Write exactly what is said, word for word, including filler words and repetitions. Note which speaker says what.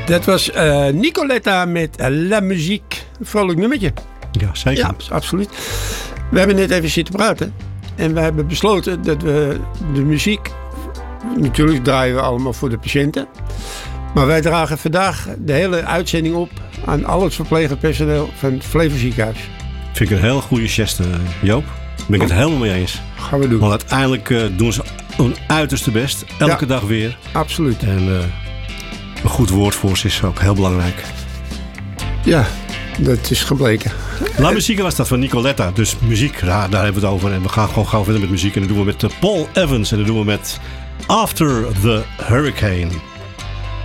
Speaker 1: Dat was uh, Nicoletta met La Musique. Een vrolijk nummertje.
Speaker 2: Ja, zeker.
Speaker 1: Ja, absoluut. We hebben net even zitten praten. En we hebben besloten dat we de muziek... Natuurlijk draaien we allemaal voor de patiënten. Maar wij dragen vandaag de hele uitzending op... aan al het verpleegpersoneel van het Flevo Ziekenhuis.
Speaker 2: Vind ik een heel goede geste, Joop. Daar ben ik het helemaal mee eens.
Speaker 1: Gaan we doen.
Speaker 2: Want uiteindelijk uh, doen ze hun uiterste best. Elke ja, dag weer.
Speaker 1: Absoluut.
Speaker 2: En uh, een goed woord voor ze is ook heel belangrijk.
Speaker 1: Ja, dat is gebleken.
Speaker 2: La Musique was dat van Nicoletta. Dus muziek, ja, daar hebben we het over. En we gaan gewoon gauw verder met muziek. En dat doen we met Paul Evans. En dat doen we met After the Hurricane.